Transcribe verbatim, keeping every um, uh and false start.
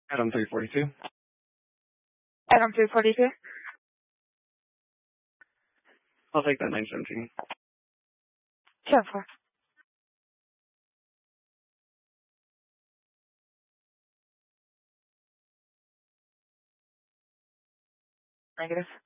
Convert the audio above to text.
Item three forty-two. Item three forty-two. I'll take that nine seventeen. ten four. Negative.